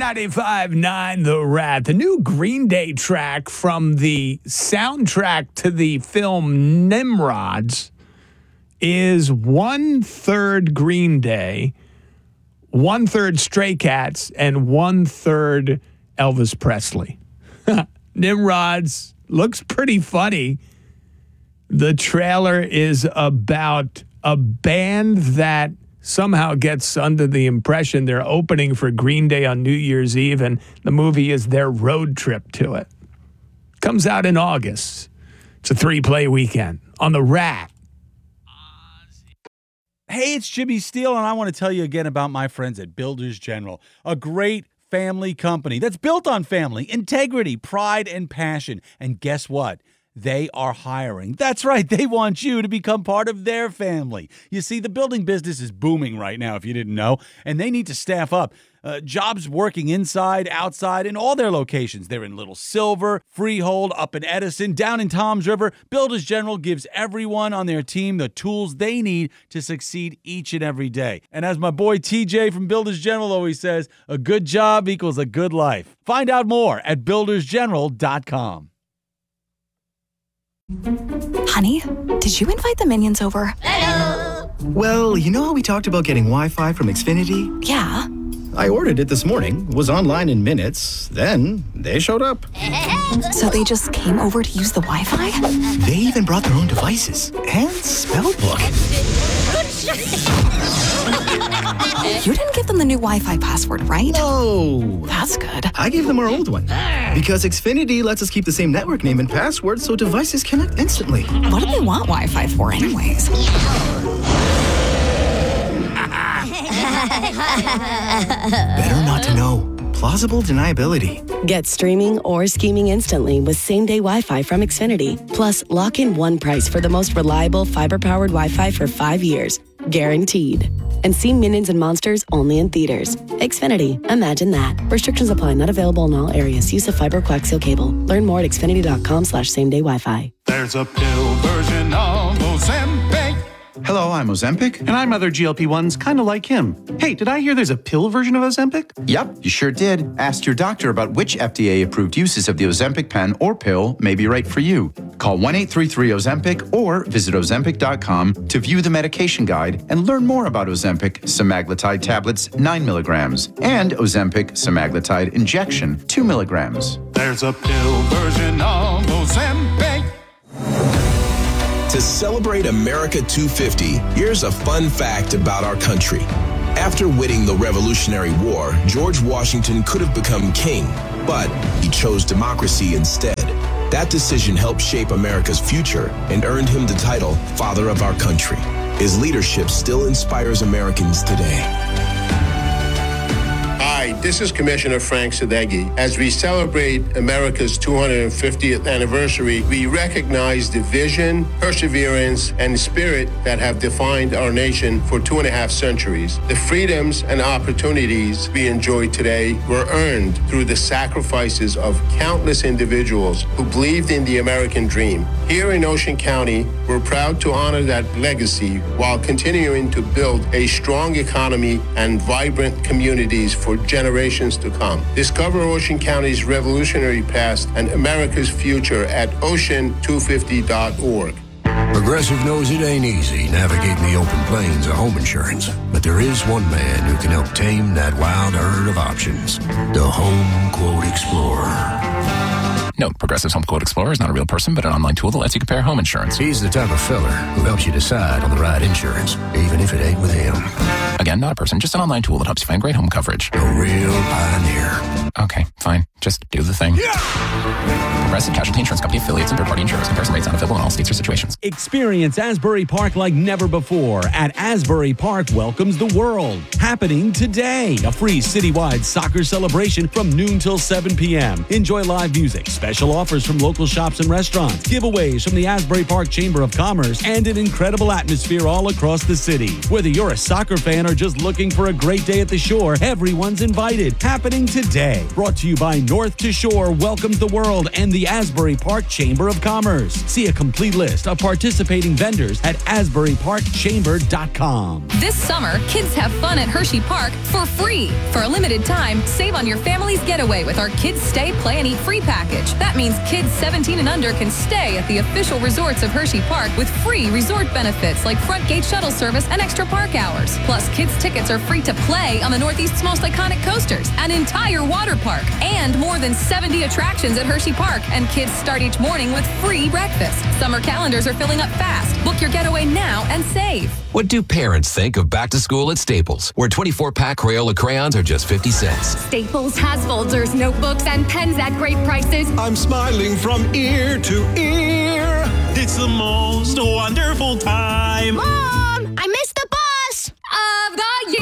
95.9 The Rat. The new Green Day track from the soundtrack to the film Nimrods is 1/3 Green Day, 1/3 Stray Cats, and 1/3 Elvis Presley. Nimrods looks pretty funny. The trailer is about a band that somehow gets under the impression they're opening for Green Day on New Year's Eve, and the movie is their road trip to it. Comes out in August. It's a 3-play weekend on The Rat. Hey, it's Jimmy Steele, and I want to tell you again about my friends at Builders General, a great family company that's built on family, integrity, pride, and passion. And guess what? They are hiring. That's right. They want you to become part of their family. You see, the building business is booming right now, if you didn't know, and they need to staff up. Jobs working inside, outside, in all their locations. They're in Little Silver, Freehold, up in Edison, down in Toms River. Builders General gives everyone on their team the tools they need to succeed each and every day. And as my boy TJ from Builders General always says, a good job equals a good life. Find out more at buildersgeneral.com. Honey, did you invite the minions over? Hello. Well, you know how we talked about getting Wi-Fi from Xfinity? Yeah. I ordered it this morning, was online in minutes, then they showed up. So they just came over to use the Wi-Fi? They even brought their own devices and spell book. You didn't give them the new Wi-Fi password, right? No. That's good. I gave them our old one. Because Xfinity lets us keep the same network name and password so devices connect instantly. What do they want Wi-Fi for anyways? Better not to know. Plausible deniability. Get streaming or scheming instantly with same-day Wi-Fi from Xfinity. Plus, lock in one price for the most reliable fiber-powered Wi-Fi for 5 years. Guaranteed. And see Minions and Monsters only in theaters. Xfinity. Imagine that. Restrictions apply. Not available in all areas. Use of fiber coaxial cable. Learn more at xfinity.com/same-day Wi-Fi. There's a pill version of Ozempic. Hello, I'm Ozempic. And I'm other GLP-1s kind of like him. Hey, did I hear there's a pill version of Ozempic? Yep, you sure did. Ask your doctor about which FDA-approved uses of the Ozempic pen or pill may be right for you. Call 1-833-OZEMPIC or visit Ozempic.com to view the medication guide and learn more about Ozempic semaglutide tablets 9 milligrams and Ozempic semaglutide injection 2 milligrams. There's a pill version of Ozempic. To celebrate America 250, here's a fun fact about our country. After winning the Revolutionary War, George Washington could have become king, but he chose democracy instead. That decision helped shape America's future and earned him the title Father of Our Country. His leadership still inspires Americans today. Hi, this is Commissioner Frank Sadeghi. As we celebrate America's 250th anniversary, we recognize the vision, perseverance, and spirit that have defined our nation for 2.5 centuries. The freedoms and opportunities we enjoy today were earned through the sacrifices of countless individuals who believed in the American dream. Here in Ocean County, we're proud to honor that legacy while continuing to build a strong economy and vibrant communities for generations to come. Discover Ocean County's revolutionary past and America's future at ocean250.org. Progressive knows it ain't easy navigating the open plains of home insurance, but there is one man who can help tame that wild herd of options. The Home Quote Explorer. Note, Progressive's Home Quote Explorer is not a real person, but an online tool that lets you compare home insurance. He's the type of fella who helps you decide on the right insurance, even if it ain't with him. Again, not a person, just an online tool that helps you find great home coverage. A real pioneer. Okay, fine. Just do the thing. Progressive Casualty Insurance Company affiliates and third-party insurers. Comparison rates not available in all states or situations. Experience Asbury Park like never before at Asbury Park Welcomes the World. Happening today. A free citywide soccer celebration from noon till 7 p.m. Enjoy live music, special offers from local shops and restaurants, giveaways from the Asbury Park Chamber of Commerce, and an incredible atmosphere all across the city. Whether you're a soccer fan or just looking for a great day at the shore, everyone's invited. Happening today. today. Brought to you by North to Shore Welcomes the World and the Asbury Park Chamber of Commerce. See a complete list of participating vendors at asburyparkchamber.com. This summer, kids have fun at Hershey Park for free. For a limited time, save on your family's getaway with our Kids Stay, Play, and Eat free package. That means kids 17 and under can stay at the official resorts of Hershey Park with free resort benefits like front gate shuttle service and extra park hours. Plus, kids' tickets are free to play on the Northeast's most iconic coasters, an entire water park, and more than 70 attractions at Hershey Park. And kids start each morning with free breakfast. Summer calendars are filling up fast. Book your getaway now and save. What do parents think of back to school at Staples, where 24-pack Crayola crayons are just 50 cents? Staples has folders, notebooks, and pens at great prices. I'm smiling from ear to ear. It's the most wonderful time. Mom, I missed the bus of the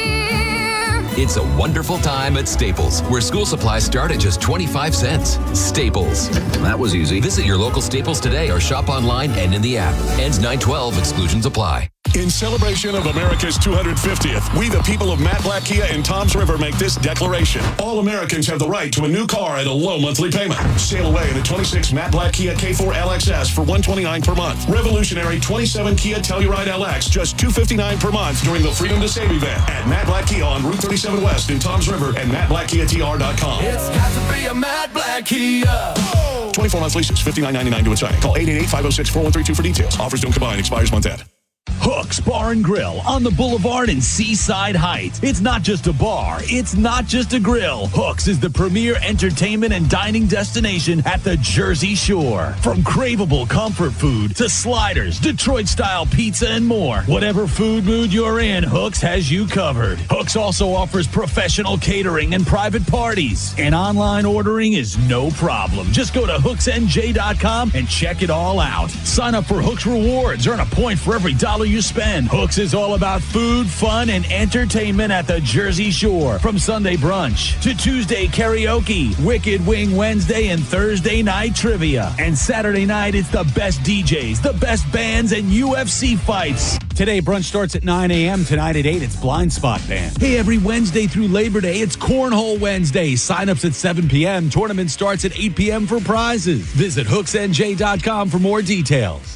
year. It's a wonderful time at Staples, where school supplies start at just 25 cents. Staples. That was easy. Visit your local Staples today or shop online and in the app. Ends 9/12. Exclusions apply. In celebration of America's 250th, we the people of Matt Blatt Kia in Toms River make this declaration. All Americans have the right to a new car at a low monthly payment. Sail away in the 26 Matt Blatt Kia K4 LXS for $129 per month. Revolutionary 27 Kia Telluride LX, just $259 per month during the Freedom to Save event at Matt Blatt Kia on Route 37 West in Toms River and MattBlattKiaTR.com. It's got to be a Matt Blatt Kia. 24-month leases, $59.99 to inside. Call 888-506-4132 for details. Offers don't combine. Expires month end. Hook's Bar and Grill on the Boulevard in Seaside Heights. It's not just a bar. It's not just a grill. Hook's is the premier entertainment and dining destination at the Jersey Shore. From craveable comfort food to sliders, Detroit-style pizza, and more. Whatever food mood you're in, Hook's has you covered. Hook's also offers professional catering and private parties. And online ordering is no problem. Just go to hooksnj.com and check it all out. Sign up for Hook's Rewards. Earn a point for every dollar you spend. Hook's is all about food, fun, and entertainment at the Jersey Shore. From Sunday brunch to Tuesday karaoke, Wicked Wing Wednesday, and Thursday night trivia. And Saturday night, it's the best DJs, the best bands, and UFC fights. Today, brunch starts at 9 a.m. Tonight at 8, it's Blind Spot Band. Hey, every Wednesday through Labor Day, it's Cornhole Wednesday. Sign-ups at 7 p.m. Tournament starts at 8 p.m. for prizes. Visit hooksnj.com for more details.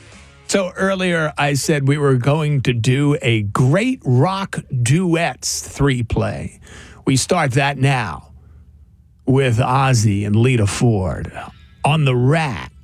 So earlier I said we were going to do a great rock duets 3-play. We start that now with Ozzy and Lita Ford on the Rat.